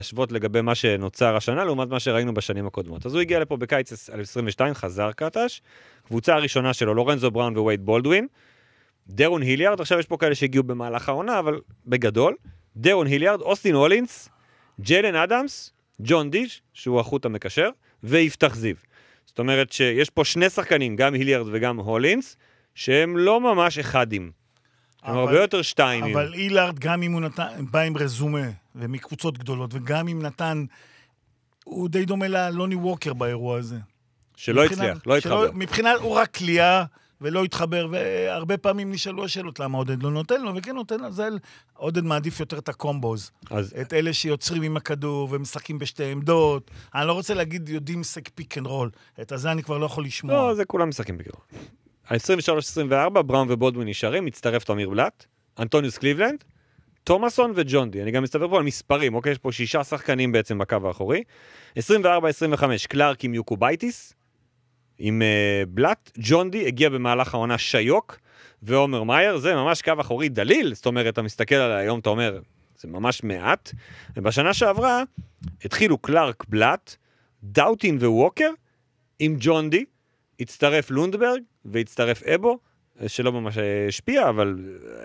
להשוות לגבי מה שנוצר השנה, לעומת מה שראינו בשנים הקודמות. אז הוא הגיע לפה בקיץ 2022, חזר קטש, קבוצה הראשונה שלו, לורנזו בראון ווייד בולדווין, דרון היליארד, עכשיו יש פה כאלה שהגיעו במהלך העונה, אבל בגדול, דרון היליארד, אוסטין הולינס, ג'יילן אדמס, ג'ון דיש, שהוא החוט המקשר, ויפתח זיו. זאת אומרת שיש פה שני שחקנים, גם היליארד וגם הולינס, שהם לא ממש אחדים. הם הרבה יותר שתיים. אבל הילארד, גם אם הוא בא עם רזומה, ומקבוצות גדולות, וגם אם נתן, הוא די דומה ללוני ווקר באירוע הזה. שלא הצליח, לא התחבר. מבחינת הוא רק קליעה, ולא התחבר, והרבה פעמים נשאלו השאלות, למה עודד לא נותן לו, וכן נותן לו, זה עודד מעדיף יותר את הקומבוז. את אלה שיוצרים עם הכדור, ומשחקים בשתי עמדות. אני לא רוצה להגיד, יודעים משחק פיק אנד רול. את הזה אני כבר לא יכול לשמוע. לא, זה כולם משחקים פיק אנד רול. 23-24, בראון ובולדווין נשארים, מצטרף תמיר בלט, אנטוניוס קליבלנד, תומאסון וג'ון די. אני גם מסתבר פה על מספרים, אוקיי? יש פה 6 שחקנים בעצם בקו האחורי. 24-25, קלארק עם יוקובייטיס, עם בלט, ג'ון די, הגיע במהלך העונה שיוק, ועומר מאייר, זה ממש קו אחורי דליל, זאת אומרת, אתה מסתכל על היום, אתה אומר, זה ממש מעט, ובשנה שעברה, התחילו קלארק, בלט, דאוטין וווקר, עם ג'ון די, הצטרף לונדברג, והצטרף אבו, שלא ממש השפיע, אבל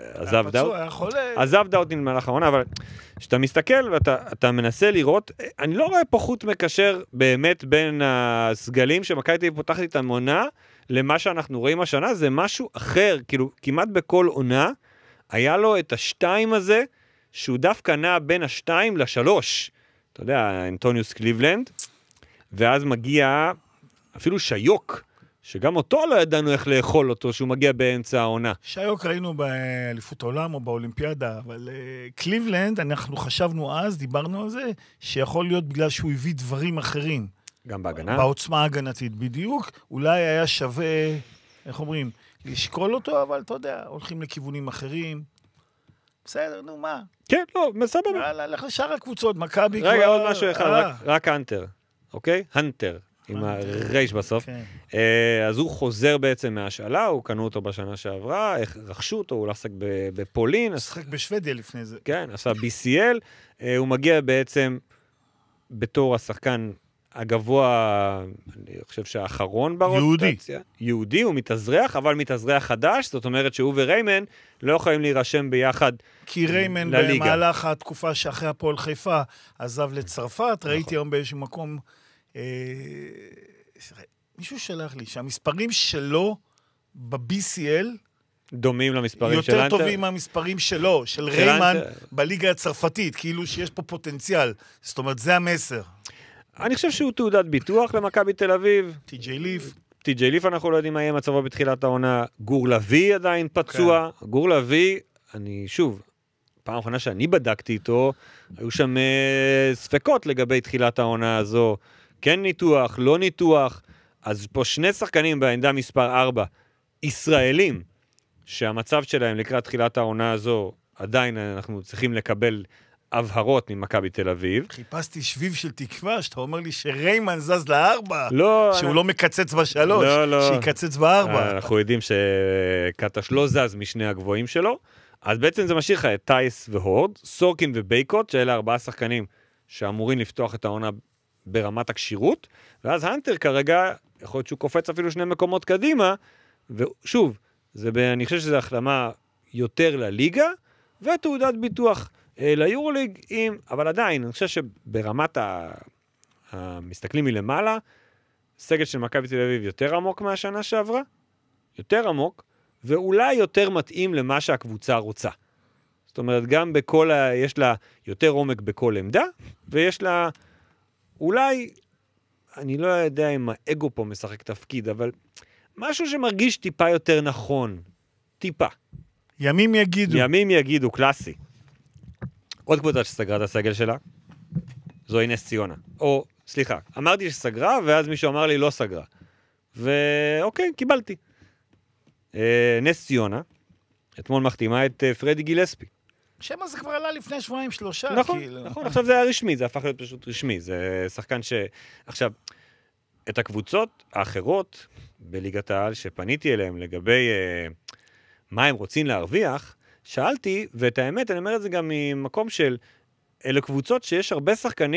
עזב דאוטין במהלך העונה, אבל כשאתה מסתכל ואתה מנסה לראות, אני לא רואה פה חוט מקשר באמת בין הסגלים שמכבי פותחת את המונה, למה שאנחנו רואים השנה, זה משהו אחר, כאילו כמעט בכל עונה, היה לו את השתיים הזה, שהוא דווקא נע בין השתיים לשלוש, אתה יודע, אנטוניוס קליבלנד, ואז מגיע אפילו שיוק, שגם אותו לא ידענו איך לאכול אותו, שהוא מגיע באמצע העונה. שיוק ראינו באליפות העולם או באולימפיאדה, אבל קליבלנד, אנחנו חשבנו אז, דיברנו על זה, שיכול להיות בגלל שהוא הביא דברים אחרים. גם בהגנה? בעוצמה ההגנתית בדיוק, אולי היה שווה, איך אומרים, לשקול אותו, אבל אתה יודע, הולכים לכיוונים אחרים. בסדר, נו מה? כן, לא, מסבבה. הלך לשאר הקבוצות, מכבי כבר... רגע, עוד משהו אחד, רק הנטר, אוקיי? הנטר. עם הרייש בסוף. אז הוא חוזר בעצם מהשאלה, הוא קנו אותו בשנה שעברה, רכשו אותו, הוא הולך לשחק בפולין. שחק בשוודיה לפני זה. כן, עשה BCL. הוא מגיע בעצם בתור השחקן הגבוה, אני חושב שהאחרון ברוטציה. יהודי, הוא מתאזרח, אבל מתאזרח חדש, זאת אומרת שהוא וריימן לא יכולים להירשם ביחד לליגה. כי ריימן במהלך התקופה שאחרי הפועל חיפה עזב לצרפת, ראיתי היום באיזשהו מקום... מישהו שלח לי שהמספרים שלו ב-BCL דומים למספרים של אנטר. יותר טובים מהמספרים שלו, של ריימן בליגה הצרפתית, כאילו שיש פה פוטנציאל. זאת אומרת, זה המסר. אני חושב שהוא תעודת ביטוח למכבי תל אביב. טי.ג'יי ליף. טי.ג'יי ליף אנחנו לא יודעים מה יהיה מצבו בתחילת העונה. גור לוי עדיין פצוע. גור לוי, אני שוב, פעם האחרונה שאני בדקתי איתו, היו שם ספקות לגבי תחילת העונה הזו. כן ניתוח, לא ניתוח, אז פה שני שחקנים בעמדה מספר 4, ישראלים, שהמצב שלהם לקראת תחילת העונה הזו, עדיין אנחנו צריכים לקבל הבהרות ממכבי תל אביב. חיפשתי שביב של תקווה, שאתה אומר לי שריימן זז ל4, לא, שהוא לא מקצץ ב3, שיקצץ ב4. אנחנו יודעים שקטש לא זז משני הגבוהים שלו, אז בעצם זה משאיר לך את טייס והורד, סורקין ובייקוט, שאלה 4 שחקנים שאמורים לפתוח את העונה ברמת הקשירות, ואז הנטר כרגע, יכול להיות שהוא קופץ אפילו 2 מקומות קדימה, ושוב, אני חושב שזו החלמה יותר לליגה, ותעודת ביטוח ליורוליג, אבל עדיין, אני חושב שברמת המסתכלים מלמעלה, סגל של מכבי תל אביב יותר עמוק מהשנה שעברה, יותר עמוק, ואולי יותר מתאים למה שהקבוצה רוצה. זאת אומרת, גם יש לה יותר עומק בכל עמדה, ויש לה אולי, אני לא יודע אם האגו פה משחק תפקיד, אבל משהו שמרגיש טיפה יותר נכון. טיפה. ימים יגידו. ימים יגידו, קלאסי. עוד קבוצה שסגרה את הסגל שלה, זוהי נס ציונה. או, סליחה, אמרתי שסגרה, ואז מישהו אמר לי לא סגרה. ואוקיי, קיבלתי. נס ציונה, אתמול מחתימה את פרדי גילספי. שמה זה כבר עלה לפני 2-3. נכון, נכון. עכשיו זה היה רשמי, זה הפך להיות פשוט רשמי. זה שחקן עכשיו, את הקבוצות האחרות בליגת העל שפניתי אליהם לגבי מה הם רוצים להרוויח, שאלתי, ואת האמת, אני אומר את זה גם ממקום של אלה קבוצות שיש הרבה שחקנים